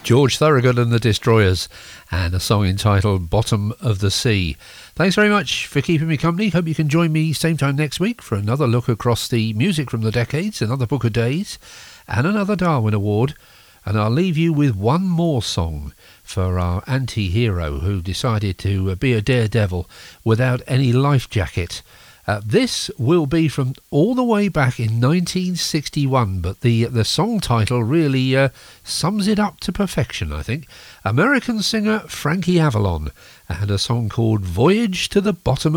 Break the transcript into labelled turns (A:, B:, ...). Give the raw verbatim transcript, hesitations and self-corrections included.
A: George Thorogood and the Destroyers, and a song entitled Bottom of the Sea. Thanks very much for keeping me company. Hope you can join me same time next week for another look across the music from the decades, another Book of Days, and another Darwin Award. And I'll leave you with one more song for our anti-hero who decided to be a daredevil without any life jacket. Uh, this will be from all the way back in nineteen sixty-one, but the the song title really uh, sums it up to perfection, I think. American singer Frankie Avalon, and a song called Voyage to the Bottom